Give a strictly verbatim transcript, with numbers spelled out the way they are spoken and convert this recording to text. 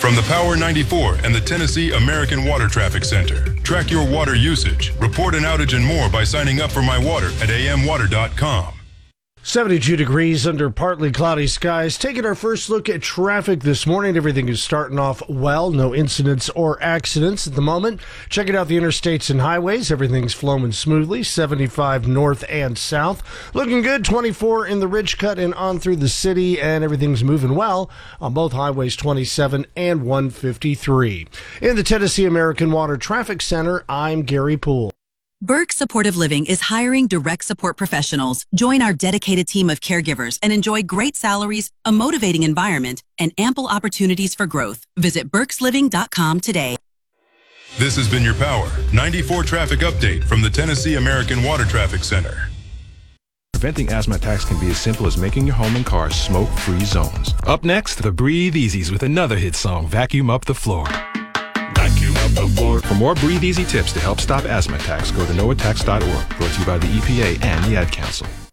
From the Power ninety-four and the Tennessee American Water Traffic Center. Track your water usage, report an outage and more by signing up for My Water at a m water dot com. seventy-two degrees under partly cloudy skies. Taking our first look at traffic this morning. Everything is starting off well. No incidents or accidents at the moment. Checking out the interstates and highways. Everything's flowing smoothly. seventy-five north and south. Looking good. twenty-four in the Ridge Cut and on through the city. And everything's moving well on both highways twenty-seven and one fifty-three. In the Tennessee American Water Traffic Center, I'm Gary Poole. Burke Supportive Living is hiring direct support professionals. Join our dedicated team of caregivers and enjoy great salaries, a motivating environment, and ample opportunities for growth. Visit burks living dot com today. This has been your Power ninety-four traffic update from the Tennessee American Water Traffic Center. Preventing asthma attacks can be as simple as making your home and car smoke-free zones. Up next, the Breathe Easies with another hit song, Vacuum Up the Floor. Vacuum up the floor. For more Breathe Easy tips to help stop asthma attacks, go to no attacks dot org. Brought to you by the E P A and the Ad Council.